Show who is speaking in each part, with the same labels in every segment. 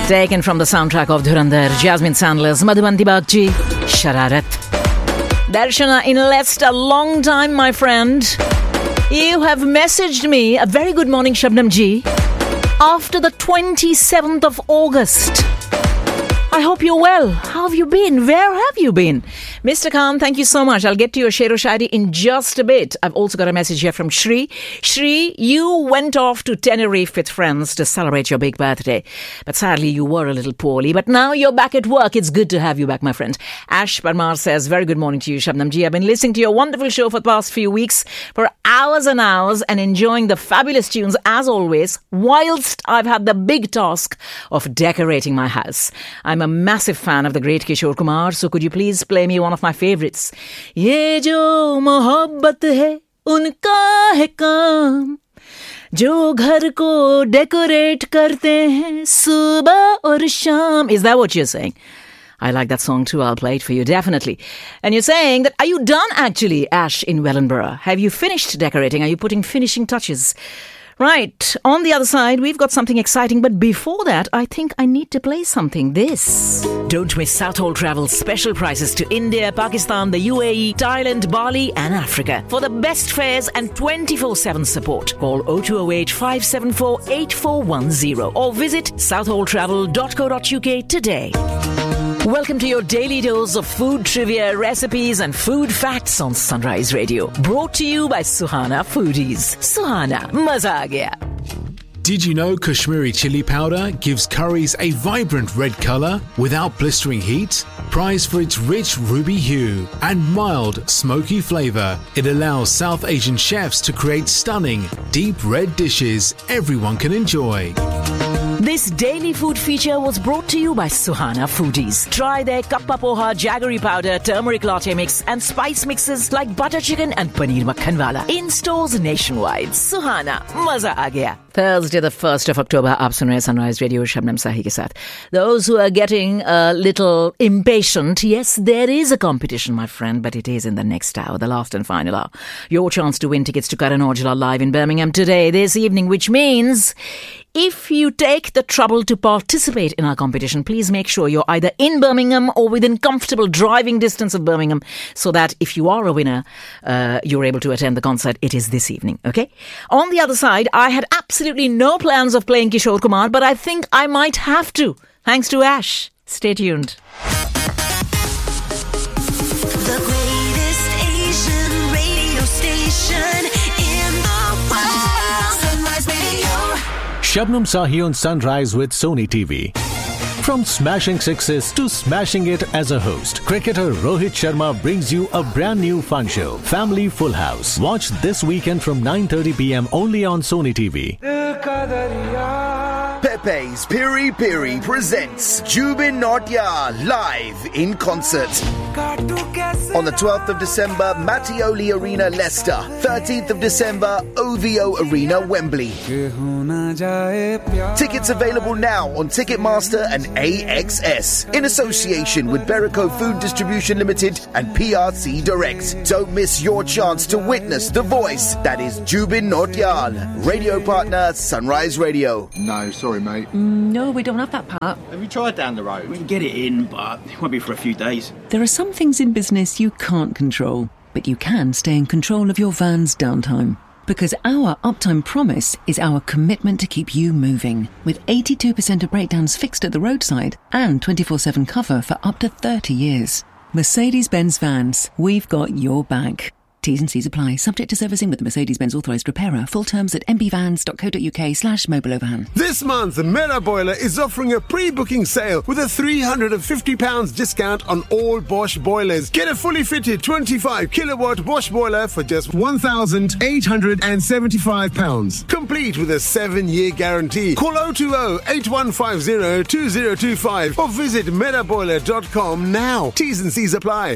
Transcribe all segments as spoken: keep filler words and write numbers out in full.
Speaker 1: Taken from the soundtrack of Dhurandhar, Jasmine Sandler's Madhuban Dibakji, Shararat. Darshana in Leicester, long time, my friend. You have messaged me a very good morning, Shabnam ji, after the twenty-seventh of August. I hope you're well. How have you been? Where have you been? Mister Khan, thank you so much. I'll get to your Shero Shairi in just a bit. I've also got a message here from Shri. Shri, you went off to Tenerife with friends to celebrate your big birthday. But sadly, you were a little poorly. But now you're back at work. It's good to have you back, my friend. Ash Parmar says, very good morning to you, Shabnam ji. I've been listening to your wonderful show for the past few weeks for hours and hours and enjoying the fabulous tunes as always, whilst I've had the big task of decorating my house. I'm a massive fan of the great Kishore Kumar, so could you please play me one of my favorites? Ye jo mohabbat hai, unka hai kaam, jo ghar ko decorate karte hain subah aur sham. Is that what you're saying? I like that song too. I'll play it for you, definitely. And you're saying that, are you done actually, Ash in Wellingborough? Have you finished decorating? Are you putting finishing touches? Right, on the other side, we've got something exciting, but before that, I think I need to play something. This. Don't miss Southall Travel's special prices to India, Pakistan, the U A E, Thailand, Bali and Africa. For the best fares and twenty-four seven support, call oh two oh eight, five seven four, eight four one oh or visit southall travel dot co dot uk today. Welcome to your daily dose of food trivia, recipes and food facts on Sunrise Radio. Brought to you by Suhana Foodies. Suhana, maza aa gaya.
Speaker 2: Did you know Kashmiri chili powder gives curries a vibrant red colour without blistering heat? Prized for its rich ruby hue and mild smoky flavour, it allows South Asian chefs to create stunning, deep red dishes everyone can enjoy.
Speaker 1: This daily food feature was brought to you by Suhana Foodies. Try their kappa poha, jaggery powder, turmeric latte mix and spice mixes like butter chicken and paneer makhan wala in stores nationwide. Suhana, maza aa gaya. Thursday the first of October, aap sun rahe hain Sunrise Radio Shabnam Sahi ke sath. Those who are getting a little impatient, yes, there is a competition, my friend, but it is in the next hour, the last and final hour. Your chance to win tickets to Karan Aujla live in Birmingham today, this evening, which means if you take the trouble to participate in our competition, please make sure you're either in Birmingham or within comfortable driving distance of Birmingham so that if you are a winner, uh, you're able to attend the concert. It is this evening, okay? On the other side, I had absolutely no plans of playing Kishore Kumar, but I think I might have to, thanks to Ash. Stay tuned.
Speaker 3: The greatest Asian radio station in the world. Sunrise Radio.
Speaker 4: Shabnam Sahi on Sunrise with Sony T V. From smashing sixes to smashing it as a host, cricketer Rohit Sharma brings you a brand new fun show, Family Full House. Watch this weekend from nine thirty p.m. only on Sony T V.
Speaker 5: Pepe's Piri Piri presents Jubin Nautiyal live in concert. On the twelfth of December, Mattioli Arena, Leicester. thirteenth of December, O V O Arena, Wembley. Tickets available now on Ticketmaster and A X S in association with Berico Food Distribution Limited and P R C Direct. Don't miss your chance to witness the voice that is Jubin Nautiyal. Radio partner Sunrise Radio.
Speaker 6: No, sorry mate.
Speaker 7: Mm, no, we don't have that part.
Speaker 6: Have you tried down the road? We can get it in, but it won't be for a few days.
Speaker 7: There are some things in business you can't control, but you can stay in control of your van's downtime. Because our uptime promise is our commitment to keep you moving. With eighty-two percent of breakdowns fixed at the roadside and twenty-four seven cover for up to thirty years. Mercedes-Benz Vans, we've got your back. T's and C's apply. Subject to servicing with the Mercedes-Benz authorised repairer. Full terms at m b vans dot co dot u k slash mobilovan.
Speaker 8: This month, Mera Boiler is offering a pre-booking sale with a three hundred fifty pounds discount on all Bosch boilers. Get a fully fitted twenty-five kilowatt Bosch boiler for just one thousand eight hundred seventy-five pounds. Complete with a seven-year guarantee. Call oh two oh, eight one five oh, two oh two five or visit mera boiler dot com now. T's and C's apply.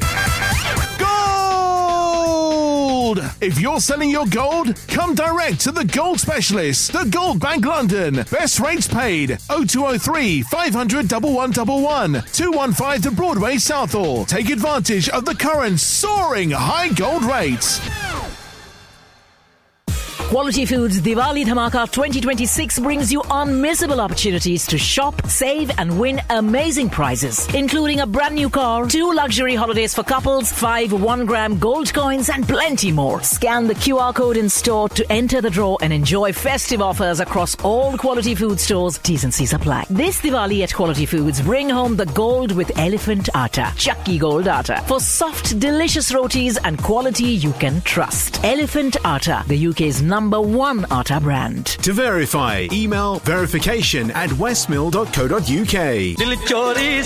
Speaker 9: If you're selling your gold, come direct to the Gold Specialist, the Gold Bank London. Best rates paid. oh two oh three, five hundred, one one one one, two one five The Broadway, Southall. Take advantage of the current soaring high gold rates.
Speaker 1: Quality Foods Diwali Dhamaka twenty twenty-six brings you unmissable opportunities to shop, save and win amazing prizes, including a brand new car, two luxury holidays for couples, five one gram gold coins and plenty more. Scan the Q R code in store to enter the draw and enjoy festive offers across all Quality Food stores. T's and C's apply. This Diwali at Quality Foods, bring home the gold with Elephant Atta. Chakki Gold Atta. For soft, delicious rotis and quality you can trust. Elephant Atta, the U K's number one atta brand.
Speaker 2: To verify, email verification at westmill dot co dot uk.
Speaker 8: Dil Chori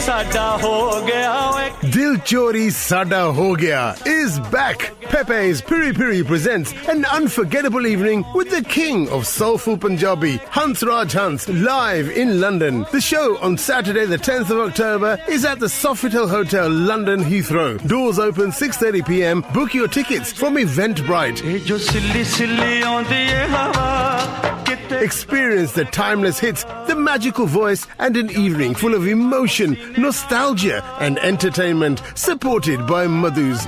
Speaker 8: Sada Ho Gaya is back. Pepe's Piri Piri presents an unforgettable evening with the king of soulful Punjabi, Hansraj Hans, live in London. The show on Saturday the tenth of October is at the Sofitel Hotel, London Heathrow. Doors open six thirty p.m. Book your tickets from Eventbrite. Experience the timeless hits, the magical voice, and an evening full of emotion, nostalgia, and entertainment, supported by Madhus.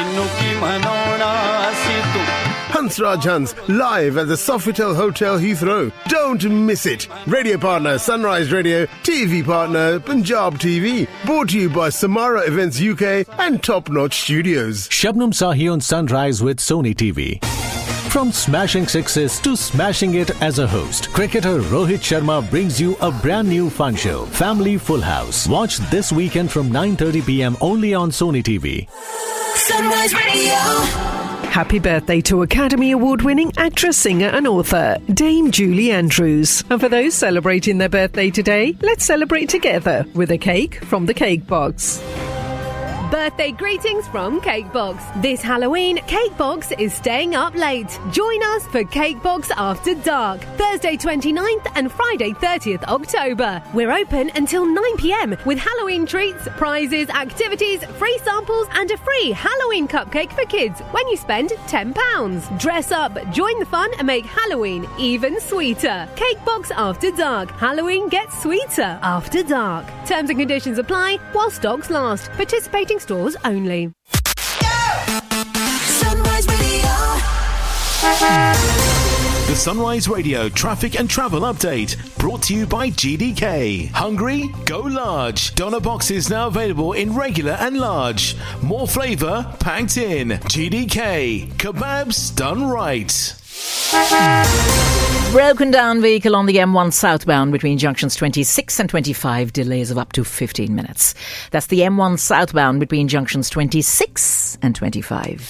Speaker 8: Hansraj Hans, live at the Sofitel Hotel, Heathrow. Don't miss it. Radio partner Sunrise Radio, T V partner Punjab T V. Brought to you by Samara Events U K and Top Notch Studios.
Speaker 4: Shabnam Sahi on Sunrise with Sony T V. From smashing sixes to smashing it as a host, cricketer Rohit Sharma brings you a brand new fun show, Family Full House. Watch this weekend from nine thirty p.m. only on Sony T V.
Speaker 3: Sunrise Radio.
Speaker 10: Happy birthday to Academy Award-winning actress, singer and author, Dame Julie Andrews. And for those celebrating their birthday today, let's celebrate together with a cake from the Cake Box.
Speaker 11: Birthday greetings from Cakebox. This Halloween, Cakebox is staying up late. Join us for Cakebox After Dark, Thursday twenty-ninth and Friday thirtieth October. We're open until nine p.m. with Halloween treats, prizes, activities, free samples and a free Halloween cupcake for kids when you spend ten pounds. Dress up, join the fun and make Halloween even sweeter. Cakebox After Dark. Halloween gets sweeter after dark. Terms and conditions apply while stocks last. Participating stores only.
Speaker 3: Sunrise Radio.
Speaker 2: The Sunrise Radio traffic and travel update brought to you by G D K. Hungry? Go large. Doner boxes now available in regular and large. More flavour packed in. G D K. Kebabs done right.
Speaker 1: Broken down vehicle on the M one southbound between junctions twenty-six and twenty-five. Delays of up to fifteen minutes. That's the M one southbound between junctions twenty-six and twenty-five.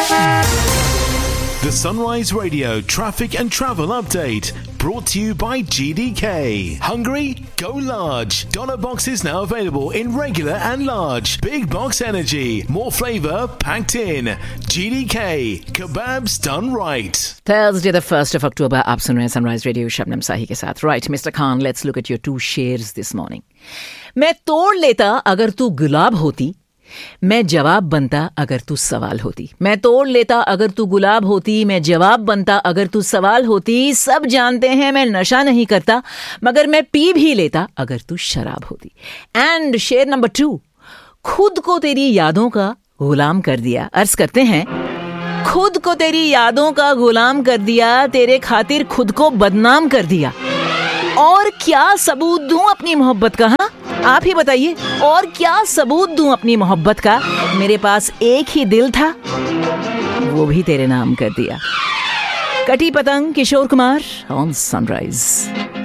Speaker 2: The Sunrise Radio traffic and travel update brought to you by G D K. Hungry? Go large. Doner boxes now available in regular and large. Big box energy. More flavour packed in. G D K. Kebabs done right.
Speaker 1: Thursday the first of October. आप सुन रहे हैं Sunrise Radio Shabnam साही के साथ. Right, Mister Khan, let's look at your two shares this morning. मैं तोड़ लेता अगर तू गुलाब होती, मैं जवाब बनता अगर तू सवाल होती. मैं तोड़ लेता अगर तू गुलाब होती, मैं जवाब बनता अगर तू सवाल होती. सब जानते हैं मैं नशा नहीं करता, मगर मैं पी भी लेता अगर तू शराब होती. एंड शेर नंबर टू, खुद को तेरी यादों का गुलाम कर दिया. अर्ज करते हैं, खुद को तेरी यादों का गुलाम कर दिया, तेरे खातिर खुद को बदनाम कर दिया. और क्या सबूत दूं अपनी मोहब्बत का? हाँ, आप ही बताइए, और क्या सबूत दूं अपनी मोहब्बत का? मेरे पास एक ही दिल था, वो भी तेरे नाम कर दिया. कटी पतंग, किशोर कुमार ऑन सनराइज.